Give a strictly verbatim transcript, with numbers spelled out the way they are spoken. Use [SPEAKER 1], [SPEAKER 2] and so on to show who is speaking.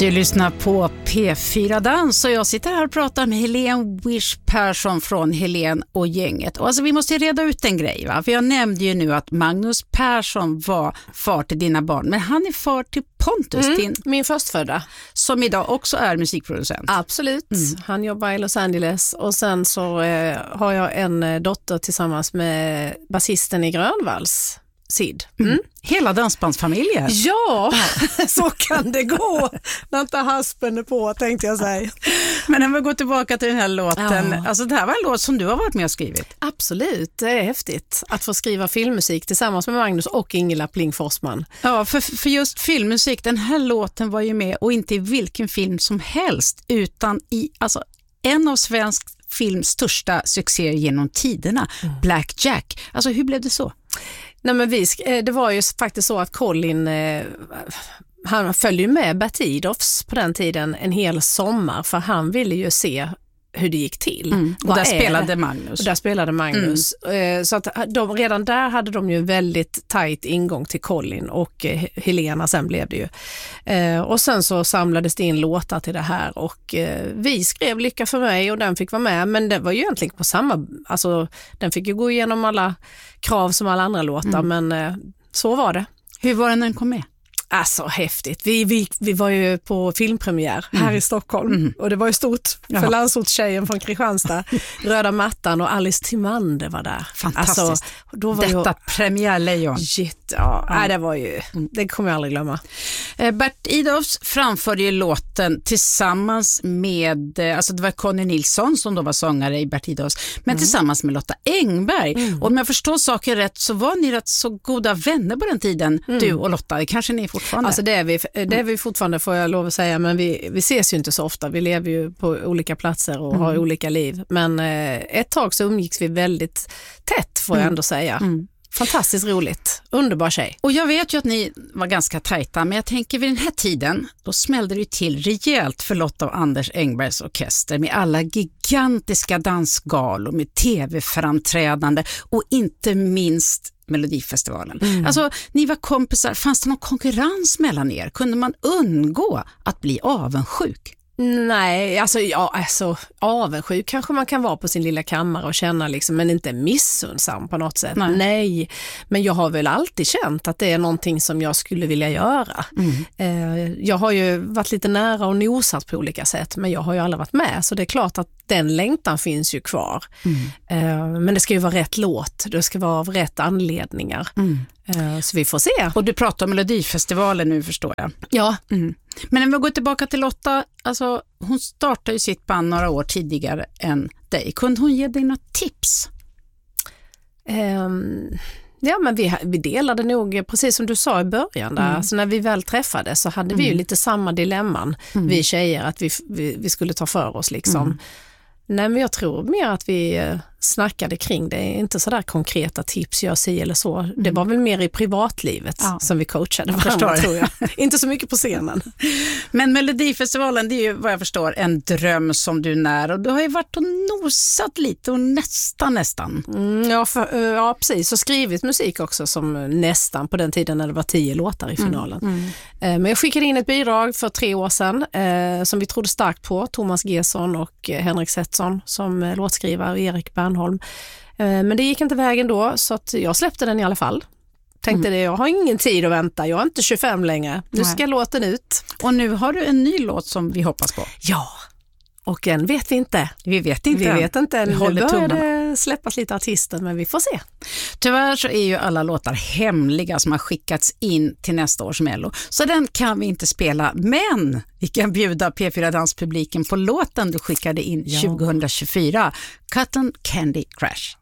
[SPEAKER 1] Du lyssnar på P fyra Dans och jag sitter här och pratar med Helene Wish Persson från Helene och gänget. Och alltså vi måste reda ut en grej, va? För jag nämnde ju nu att Magnus Persson var far till dina barn, men han är far till Pontus,
[SPEAKER 2] mm,
[SPEAKER 1] din,
[SPEAKER 2] min förstfödda.
[SPEAKER 1] Som idag också är musikproducent.
[SPEAKER 2] Absolut, mm. Han jobbar i Los Angeles och sen så eh, har jag en dotter tillsammans med basisten i Grönvalls, Sid. Mm.
[SPEAKER 1] Mm. Hela dansbandsfamiljen.
[SPEAKER 2] Ja, så kan det gå. När inte haspen är på, tänkte jag säga.
[SPEAKER 1] Men när vi går tillbaka till den här låten.
[SPEAKER 2] Ja.
[SPEAKER 1] Alltså det här var en låt som du har varit med och skrivit.
[SPEAKER 2] Absolut, det är häftigt att få skriva filmmusik tillsammans med Magnus och Ingela Pling Forsman.
[SPEAKER 1] Ja, för, för just filmmusik, den här låten var ju med och inte i vilken film som helst utan i alltså, en av svensk films största succéer genom tiderna, mm. Black Jack. Alltså hur blev det så?
[SPEAKER 2] Nej, men vi, det var ju faktiskt så att Colin, han följde med Bert Idolfs på den tiden en hel sommar, för han ville ju se hur det gick till.
[SPEAKER 1] Mm. Och där spelade Magnus.
[SPEAKER 2] Och där spelade Magnus. Mm. Så att de, redan där hade de ju väldigt tajt ingång till Colin och Helena sen blev det ju. Och sen så samlades det in låtar till det här och vi skrev Lycka för mig och den fick vara med, men det var ju egentligen på samma, alltså den fick ju gå igenom alla krav som alla andra låtar, mm. men så var det.
[SPEAKER 1] Hur var det när den kom med?
[SPEAKER 2] Alltså häftigt. Vi, vi, vi var ju på filmpremiär här mm. i Stockholm mm. och det var ju stort för Jaha. landsortstjejen från Kristianstad. Röda mattan och Alice Timander var där.
[SPEAKER 1] Fantastiskt.
[SPEAKER 2] Alltså, då var
[SPEAKER 1] Detta
[SPEAKER 2] ju,
[SPEAKER 1] premiärlejon.
[SPEAKER 2] Shit, ja. ja. Nej, det var ju, det kommer jag aldrig glömma.
[SPEAKER 1] Bert Idolfs framförde ju låten tillsammans med, alltså det var Conny Nilsson som då var sångare i Bert Idolfs, men mm. tillsammans med Lotta Engberg. Mm. Och om jag förstår saker rätt så var ni rätt så goda vänner på den tiden, mm. du och Lotta. Det kanske ni fortfarande.
[SPEAKER 2] Alltså det är vi, det är vi fortfarande, får jag lov att säga, men vi, vi ses ju inte så ofta. Vi lever ju på olika platser och mm. har olika liv. Men eh, ett tag så umgicks vi väldigt tätt, får jag ändå säga. Mm. Fantastiskt roligt. Underbar tjej.
[SPEAKER 1] Och jag vet ju att ni var ganska tajta, men jag tänker vid den här tiden, då smällde det till rejält för Lotta och Anders Engbergs orkester med alla gigantiska dansgalor, med tv-framträdande och inte minst Melodifestivalen. Mm. Alltså, ni var kompisar. Fanns det någon konkurrens mellan er? Kunde man undgå att bli avundsjuk?
[SPEAKER 2] Nej, alltså, ja, alltså avundsjuk kanske man kan vara på sin lilla kammare och känna liksom, men inte missunnsam på något sätt. Nej. Nej, men jag har väl alltid känt att det är någonting som jag skulle vilja göra. Mm. Eh, jag har ju varit lite nära och nosat på olika sätt, men jag har ju aldrig varit med, så det är klart att den längtan finns ju kvar. Mm. Eh, men det ska ju vara rätt låt, det ska vara av rätt anledningar. Mm. Eh, så vi får se.
[SPEAKER 1] Och du pratar om Melodifestivalen nu, förstår jag.
[SPEAKER 2] Ja.
[SPEAKER 1] Mm. Men om vi går tillbaka till Lotta, alltså, hon startade ju sitt band några år tidigare än dig. Kunde hon ge dig något tips?
[SPEAKER 2] Um, ja, men vi, vi delade nog, precis som du sa i början där, mm. alltså när vi väl träffades så hade mm. vi ju lite samma dilemman, mm. vi tjejer, att vi, vi, vi skulle ta för oss liksom. Mm. Nej, men jag tror mer att vi snackade kring det. Inte sådär konkreta tips, jag säger eller så. Mm. Det var väl mer i privatlivet ja. som vi coachade varandra, tror jag. Inte så mycket på scenen.
[SPEAKER 1] Men Melodifestivalen, det är ju vad jag förstår en dröm som du när. Och du har ju varit och nosat lite och nästan nästan.
[SPEAKER 2] Mm, ja, för, ja, precis. Och skrivit musik också som nästan på den tiden när det var tio låtar i finalen. Mm. Mm. Men jag skickade in ett bidrag för tre år sedan eh, som vi trodde starkt på. Thomas Gesson och Henrik Setson som låtskrivare och Erik Bernholm. Men det gick inte vägen då, så att jag släppte den i alla fall. Tänkte mm. det, jag har ingen tid att vänta, jag är inte tjugofem längre. Nu ska Nej. låten ut.
[SPEAKER 1] Och nu har du en ny låt som vi hoppas på.
[SPEAKER 2] Ja, och en vet vi inte.
[SPEAKER 1] Vi vet inte.
[SPEAKER 2] Vi
[SPEAKER 1] än.
[SPEAKER 2] vet inte än.
[SPEAKER 1] Vi håller
[SPEAKER 2] det började släppas lite artister, men vi får se.
[SPEAKER 1] Tyvärr så är ju alla låtar hemliga som har skickats in till nästa års Mello. Så den kan vi inte spela, men vi kan bjuda P fyra Danspubliken på låten du skickade in ja. tjugohundratjugofyra. Cotton Candy Crash.